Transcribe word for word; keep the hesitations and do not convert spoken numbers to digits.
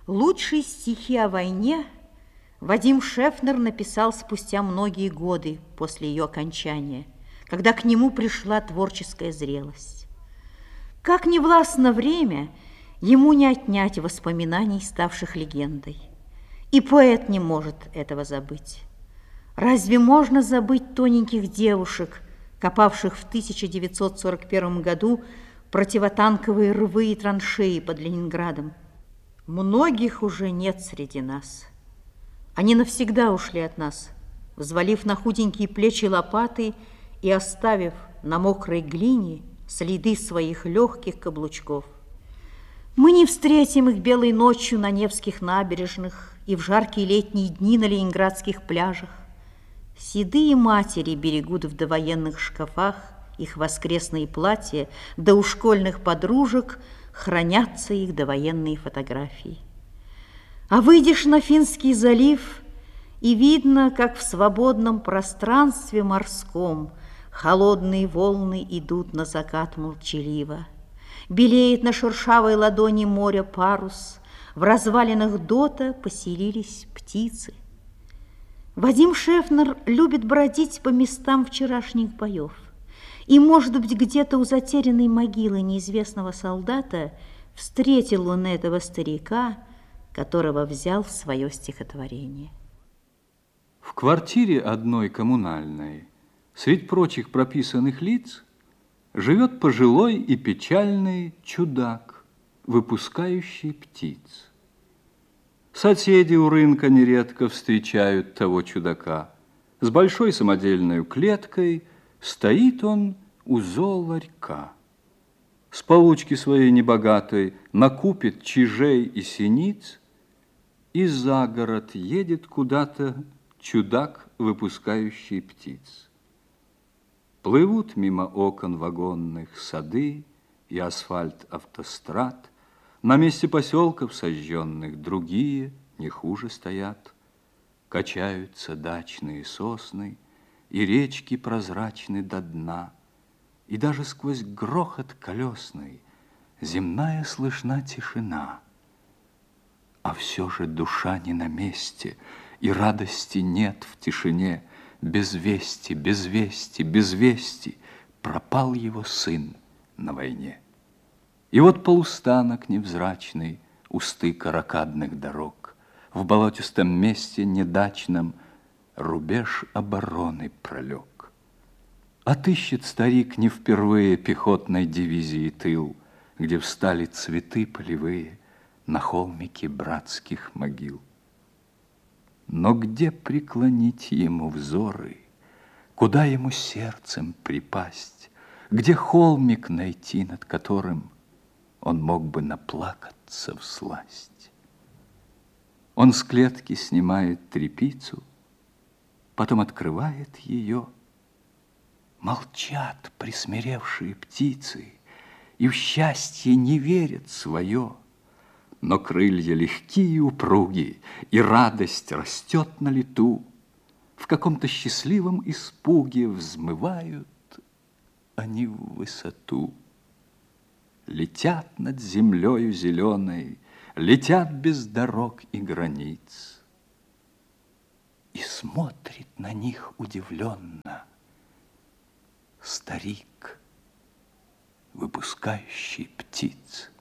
Лучшие стихи о войне Вадим Шефнер написал спустя многие годы после ее окончания, когда к нему пришла творческая зрелость. Как ни властно время, ему не отнять воспоминаний, ставших легендой. И поэт не может этого забыть. Разве можно забыть тоненьких девушек, копавших в тысяча девятьсот сорок первом году противотанковые рвы и траншеи под Ленинградом? Многих уже нет среди нас. Они навсегда ушли от нас, взвалив на худенькие плечи лопаты и оставив на мокрой глине следы своих легких каблучков. Мы не встретим их белой ночью на Невских набережных и в жаркие летние дни на ленинградских пляжах. Седые матери берегут в довоенных шкафах их воскресные платья, да у школьных подружек хранятся их довоенные фотографии. А выйдешь на Финский залив, и видно, как в свободном пространстве морском холодные волны идут на закат молчаливо. Белеет на шершавой ладони моря парус, в развалинах дота поселились птицы. Вадим Шефнер любит бродить по местам вчерашних боев. И, может быть, где-то у затерянной могилы неизвестного солдата встретил он этого старика, которого взял в свое стихотворение. В квартире одной коммунальной, среди прочих прописанных лиц, живет пожилой и печальный чудак, выпускающий птиц. Соседи у рынка нередко встречают того чудака. С большой самодельной клеткой стоит он у зооларька. С получки своей небогатой накупит чижей и синиц, и за город едет куда-то чудак, выпускающий птиц. Плывут мимо окон вагонных сады и асфальт автострад. На месте поселков сожженных другие не хуже стоят. Качаются дачные сосны, и речки прозрачны до дна, и даже сквозь грохот колесный земная слышна тишина. А все же душа не на месте, и радости нет в тишине. Без вести, без вести, без вести пропал его сын на войне. И вот полустанок невзрачный у стыка рокадных дорог, в болотистом месте недачном рубеж обороны пролег. Отыщет старик не впервые пехотной дивизии тыл, где встали цветы полевые на холмике братских могил. Но где преклонить ему взоры, куда ему сердцем припасть, где холмик найти, над которым он мог бы наплакаться всласть? Он с клетки снимает тряпицу, потом открывает ее. Молчат присмиревшие птицы и в счастье не верят свое. Но крылья легкие и упругие, и радость растет на лету. В каком-то счастливом испуге взмывают они в высоту. Летят над землею зеленой, летят без дорог и границ. И смотрит на них удивленно старик, выпускающий птиц.